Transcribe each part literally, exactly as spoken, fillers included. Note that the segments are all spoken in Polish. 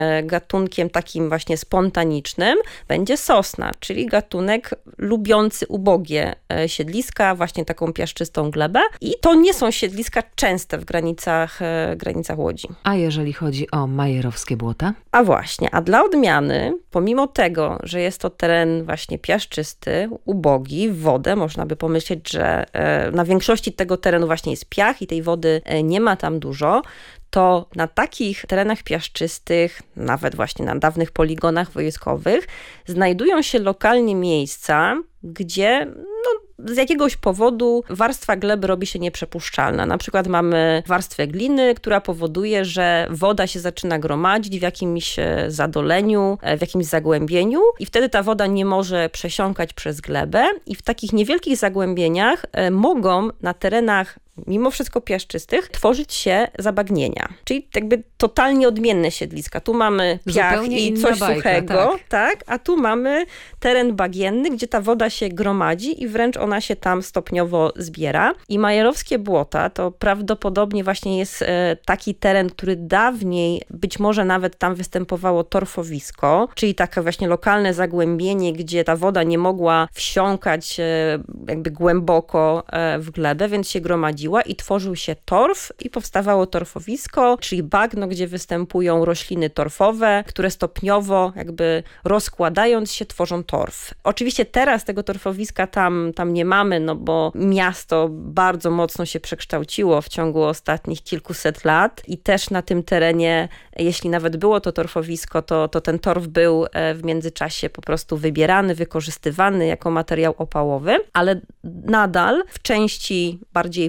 gatunkiem takim właśnie spontanicznym będzie sosna, czyli gatunek lubiący ubogie siedliska, właśnie taką piaszczystą glebę. I to nie są siedliska częste w granicach, granicach Łodzi. A jeżeli chodzi o majerowskie błota? A właśnie, a dla odmiany, pomimo tego, że jest to teren właśnie piaszczysty, ubogi, w wodę, można by pomyśleć, że na większości tego terenu właśnie jest piach i tej wody nie ma tam dużo, to na takich terenach piaszczystych, nawet właśnie na dawnych poligonach wojskowych, znajdują się lokalnie miejsca, gdzie no, z jakiegoś powodu warstwa gleby robi się nieprzepuszczalna. Na przykład mamy warstwę gliny, która powoduje, że woda się zaczyna gromadzić w jakimś zadoleniu, w jakimś zagłębieniu i wtedy ta woda nie może przesiąkać przez glebę i w takich niewielkich zagłębieniach mogą na terenach mimo wszystko piaszczystych, tworzyć się zabagnienia. Czyli jakby totalnie odmienne siedliska. Tu mamy piach zupełnie i coś bajka, suchego, tak. tak, a tu mamy teren bagienny, gdzie ta woda się gromadzi i wręcz ona się tam stopniowo zbiera. I majerowskie błota to prawdopodobnie właśnie jest taki teren, który dawniej, być może nawet tam występowało torfowisko, czyli takie właśnie lokalne zagłębienie, gdzie ta woda nie mogła wsiąkać jakby głęboko w glebę, więc się gromadziła i tworzył się torf i powstawało torfowisko, czyli bagno, gdzie występują rośliny torfowe, które stopniowo jakby rozkładając się tworzą torf. Oczywiście teraz tego torfowiska tam, tam nie mamy, no bo miasto bardzo mocno się przekształciło w ciągu ostatnich kilkuset lat i też na tym terenie, jeśli nawet było to torfowisko, to, to ten torf był w międzyczasie po prostu wybierany, wykorzystywany jako materiał opałowy, ale nadal w części bardziej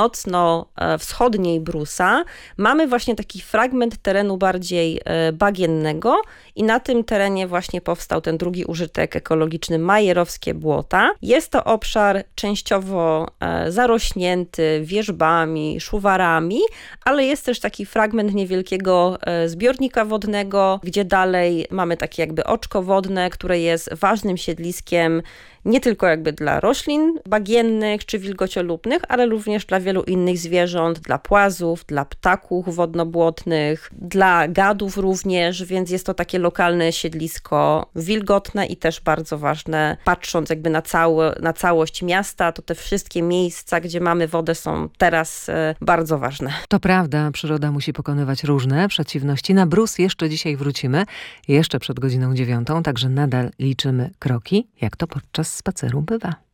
północno-wschodniej Brusa mamy właśnie taki fragment terenu bardziej bagiennego i na tym terenie właśnie powstał ten drugi użytek ekologiczny majerowskie błota. Jest to obszar częściowo zarośnięty wierzbami, szuwarami, ale jest też taki fragment niewielkiego zbiornika wodnego, gdzie dalej mamy takie jakby oczko wodne, które jest ważnym siedliskiem nie tylko jakby dla roślin bagiennych czy wilgociolubnych, ale również dla wielu innych zwierząt, dla płazów, dla ptaków wodnobłotnych, dla gadów również, więc jest to takie lokalne siedlisko wilgotne i też bardzo ważne, patrząc jakby na, całe, na całość miasta, to te wszystkie miejsca, gdzie mamy wodę, są teraz bardzo ważne. To prawda, przyroda musi pokonywać różne przeciwności. Na Brus jeszcze dzisiaj wrócimy, jeszcze przed godziną dziewiątą, także nadal liczymy kroki, jak to podczas spaceru bywa.